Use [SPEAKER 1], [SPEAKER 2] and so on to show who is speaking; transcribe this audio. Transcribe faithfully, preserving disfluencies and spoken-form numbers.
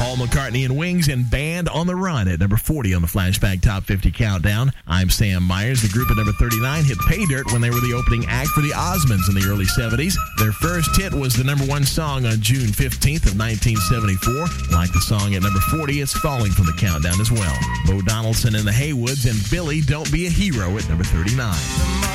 [SPEAKER 1] Paul McCartney and Wings and Band on the Run at number forty on the Flashback Top fifty Countdown. I'm Sam Myers. The group at number thirty-nine hit Pay Dirt when they were the opening act for the Osmonds in the early seventies. Their first hit was the number one song on June fifteenth of nineteen seventy-four. Like the song at number forty, it's falling from the countdown as well. Bo Donaldson and the Haywoods and Billy, Don't Be a Hero at number thirty-nine.